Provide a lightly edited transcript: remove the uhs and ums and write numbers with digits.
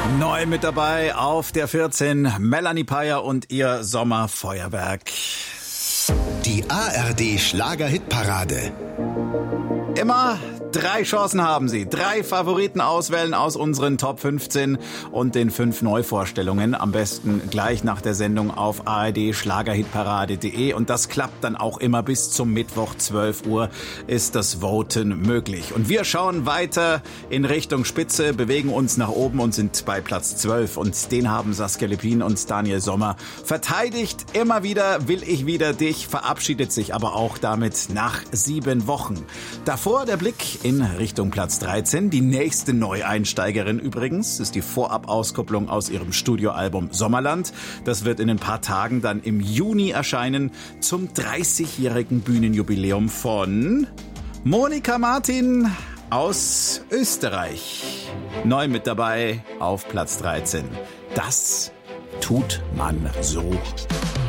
Neu mit dabei auf der 14 Melanie Peyer und ihr Sommerfeuerwerk. Die ARD Schlager-Hitparade. Immer 3 Chancen haben Sie. 3 Favoriten auswählen aus unseren Top 15 und den 5 Neuvorstellungen. Am besten gleich nach der Sendung auf ardschlagerhitparade.de. Und das klappt dann auch immer bis zum Mittwoch 12 Uhr ist das Voten möglich. Und wir schauen weiter in Richtung Spitze, bewegen uns nach oben und sind bei Platz 12. Und den haben Saskia Lippin und Daniel Sommer verteidigt. Immer wieder will ich wieder dich, verabschiedet sich aber auch damit nach 7 Wochen. Davor der Blick in Richtung Platz 13. Die nächste Neueinsteigerin übrigens ist die Vorab-Auskopplung aus ihrem Studioalbum Sommerland. Das wird in ein paar Tagen dann im Juni erscheinen zum 30-jährigen Bühnenjubiläum von Monika Martin aus Österreich. Neu mit dabei auf Platz 13. Das tut man so.